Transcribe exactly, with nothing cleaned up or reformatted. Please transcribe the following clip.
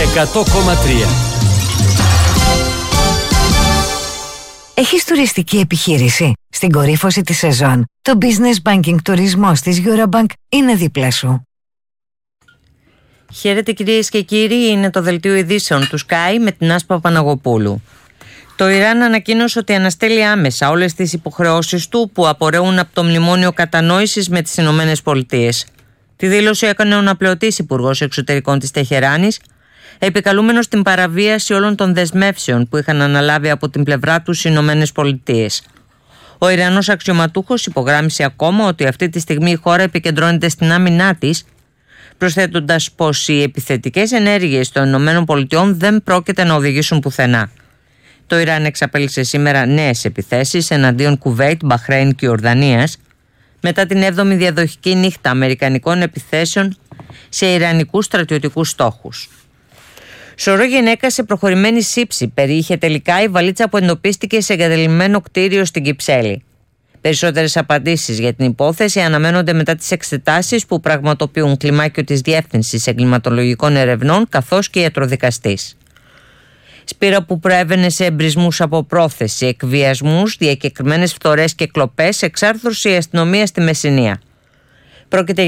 εκατό κόμμα τρία. Έχεις τουριστική επιχείρηση? Στην κορύφωση της σεζόν, το Business Banking τουρισμός της Eurobank είναι δίπλα σου. Χαίρετε κυρίες και κύριοι, είναι το δελτίο ειδήσεων του Sky με την Άσπα Παναγοπούλου. Το Ιράν ανακοίνωσε ότι αναστέλει άμεσα όλες τις υποχρεώσεις του που απορρέουν από το Μνημόνιο Κατανόησης με τις Ηνωμένες Πολιτείες. Τη δήλωση έκανε ο αναπληρωτής Υπουργός Εξωτερικών της Τεχεράνης, επικαλούμενος την παραβίαση όλων των δεσμεύσεων που είχαν αναλάβει από την πλευρά τους οι Ηνωμένες Πολιτείες. Ο Ιρανός αξιωματούχος υπογράμμισε ακόμα ότι αυτή τη στιγμή η χώρα επικεντρώνεται στην άμυνά της, προσθέτοντας πως οι επιθετικές ενέργειες των Ηνωμένων Πολιτειών δεν πρόκειται να οδηγήσουν πουθενά. Το Ιράν εξαπέλυσε σήμερα νέες επιθέσεις εναντίον Κουβέιτ, Μπαχρέιν και Ιορδανίας, μετά την έβδομη διαδοχική νύχτα αμερικανικών επιθέσεων σε ιρανικούς στρατιωτικούς στόχους. Σωρό γυναίκα σε προχωρημένη σύψη περιείχε τελικά η βαλίτσα που εντοπίστηκε σε εγκαταλειμμένο κτίριο στην Κυψέλη. Περισσότερες απαντήσεις για την υπόθεση αναμένονται μετά τις εξετάσεις που πραγματοποιούν κλιμάκιο της Διεύθυνσης Εγκληματολογικών Ερευνών καθώς και ιατροδικαστής. Σπήρα που προέβαινε σε εμπρισμούς από πρόθεση, εκβιασμούς, διακεκριμένες φθορές και κλοπές, εξάρθρωσε η αστυνομία στη Μεσσηνία. Πρόκειται